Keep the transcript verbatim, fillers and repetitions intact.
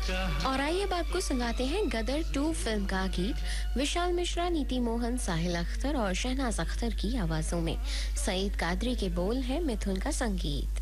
और आइए अब आपको सुनाते हैं गदर टू फिल्म का गीत विशाल मिश्रा, नीति मोहन, साहिल अख्तर और शहनाज अख्तर की आवाजों में। सईद कादरी के बोल है, मिथुन का संगीत।